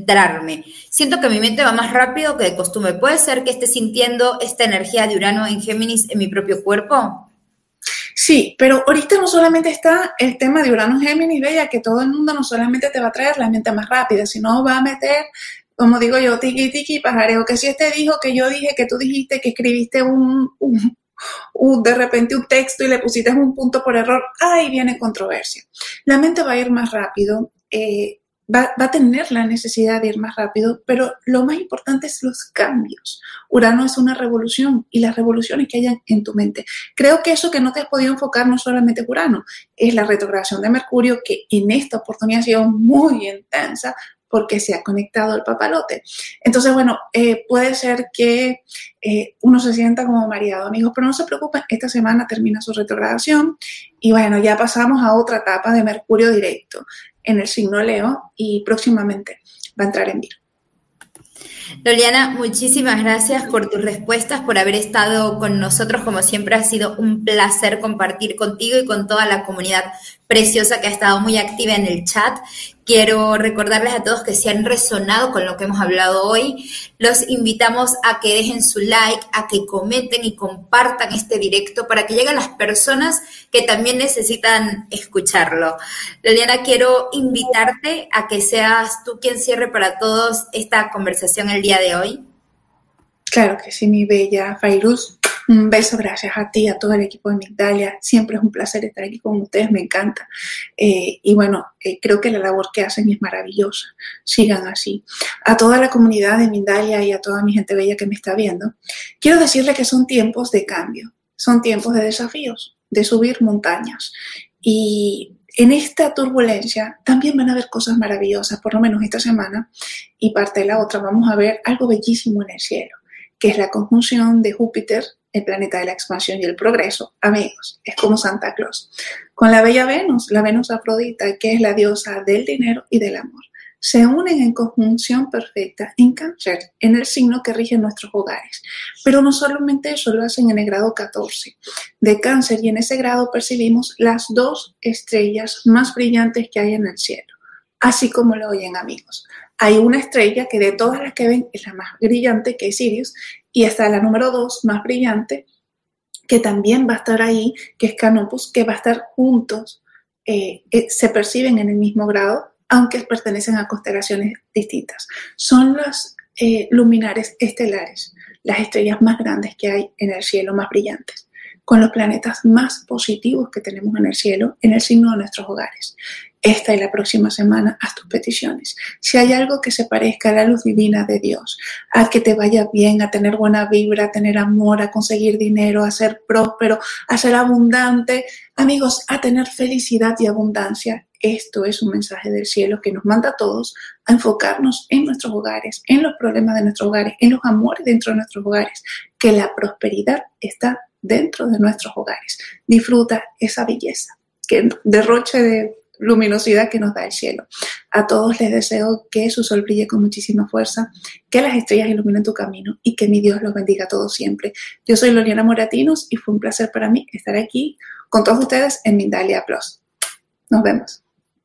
centrarme. Siento que mi mente va más rápido que de costumbre. ¿Puede ser que esté sintiendo esta energía de Urano en Géminis en mi propio cuerpo? Sí, pero ahorita no solamente está el tema de Urano en Géminis, Bella, que todo el mundo no solamente te va a traer la mente más rápida, sino va a meter, como digo yo, tiki tiki pajareo, que si este dijo, que yo dije, que tú dijiste, que escribiste de repente un texto y le pusiste un punto por error, ahí viene controversia. La mente va a ir más rápido, va a tener la necesidad de ir más rápido, pero lo más importante es los cambios. Urano es una revolución y las revoluciones que hayan en tu mente. Creo que eso que no te has podido enfocar no solamente es Urano, es la retrogradación de Mercurio, que en esta oportunidad ha sido muy intensa porque se ha conectado el papalote. Entonces, bueno, puede ser que uno se sienta como mareado, amigos, pero no se preocupen, esta semana termina su retrogradación y bueno, ya pasamos a otra etapa de Mercurio directo en el signo Leo y próximamente va a entrar en Virgo. Loliana, muchísimas gracias por tus respuestas, por haber estado con nosotros. Como siempre, ha sido un placer compartir contigo y con toda la comunidad preciosa que ha estado muy activa en el chat. Quiero recordarles a todos que si han resonado con lo que hemos hablado hoy, los invitamos a que dejen su like, a que comenten y compartan este directo para que lleguen a las personas que también necesitan escucharlo. Loliana, quiero invitarte a que seas tú quien cierre para todos esta conversación el día de hoy. Claro que sí, mi bella Fairuz. Un beso, gracias a ti, a todo el equipo de Mindalia. Siempre es un placer estar aquí con ustedes, me encanta. Y bueno, creo que la labor que hacen es maravillosa. Sigan así. A toda la comunidad de Mindalia y a toda mi gente bella que me está viendo, quiero decirle que son tiempos de cambio, son tiempos de desafíos, de subir montañas. Y en esta turbulencia también van a haber cosas maravillosas, por lo menos esta semana y parte de la otra. Vamos a ver algo bellísimo en el cielo, que es la conjunción de Júpiter, el planeta de la expansión y el progreso. Amigos, es como Santa Claus. Con la bella Venus, la Venus Afrodita, que es la diosa del dinero y del amor, se unen en conjunción perfecta en Cáncer, en el signo que rige nuestros hogares. Pero no solamente eso, lo hacen en el grado 14 de Cáncer, y en ese grado percibimos las dos estrellas más brillantes que hay en el cielo. Así como lo oyen, amigos. Hay una estrella que de todas las que ven es la más brillante, que es Sirius, y está la número 2 más brillante, que también va a estar ahí, que es Canopus, que va a estar juntos, se perciben en el mismo grado, aunque pertenecen a constelaciones distintas. Son los luminares estelares, las estrellas más grandes que hay en el cielo, más brillantes, con los planetas más positivos que tenemos en el cielo, en el signo de nuestros hogares. Esta y la próxima semana, haz tus peticiones. Si hay algo que se parezca a la luz divina de Dios, a que te vaya bien, a tener buena vibra, a tener amor, a conseguir dinero, a ser próspero, a ser abundante, amigos, a tener felicidad y abundancia, esto es un mensaje del cielo que nos manda a todos a enfocarnos en nuestros hogares, en los problemas de nuestros hogares, en los amores dentro de nuestros hogares, que la prosperidad está dentro de nuestros hogares. Disfruta esa belleza, que derroche de luminosidad que nos da el cielo. A todos les deseo que su sol brille con muchísima fuerza, que las estrellas iluminen tu camino y que mi Dios los bendiga a todos siempre. Yo soy Loliana Moratinos y fue un placer para mí estar aquí con todos ustedes en Mindalia Plus. Nos vemos.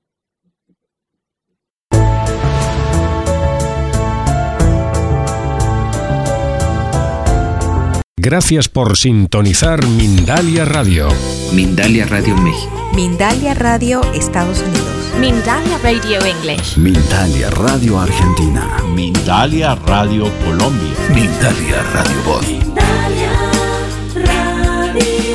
Gracias por sintonizar Mindalia Radio. Mindalia Radio México. Mindalia Radio Estados Unidos. Mindalia Radio English. Mindalia Radio Argentina. Mindalia Radio Colombia. Mindalia Radio Voz. Mindalia Radio.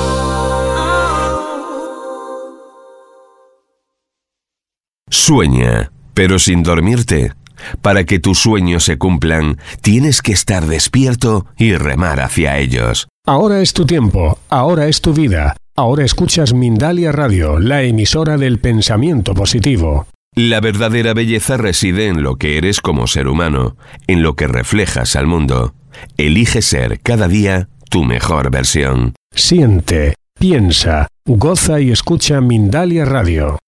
Sueña, pero sin dormirte. Para que tus sueños se cumplan, tienes que estar despierto y remar hacia ellos. Ahora es tu tiempo, ahora es tu vida. Ahora escuchas Mindalia Radio, la emisora del pensamiento positivo. La verdadera belleza reside en lo que eres como ser humano, en lo que reflejas al mundo. Elige ser cada día tu mejor versión. Siente, piensa, goza y escucha Mindalia Radio.